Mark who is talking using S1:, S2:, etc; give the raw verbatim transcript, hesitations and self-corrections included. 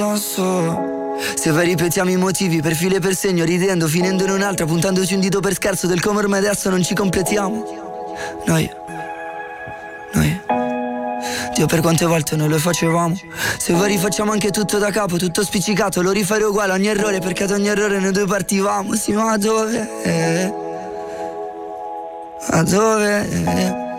S1: lo so. Se poi ripetiamo i motivi per filo e per segno, ridendo, finendo in un'altra, puntandoci un dito per scherzo del come ormai adesso non ci completiamo. Noi Noi Dio, per quante volte noi lo facevamo. Se poi rifacciamo anche tutto da capo, tutto spiccicato, lo rifare uguale ogni errore, perché ad ogni errore noi due partivamo. Sì, ma dove? Ma dove?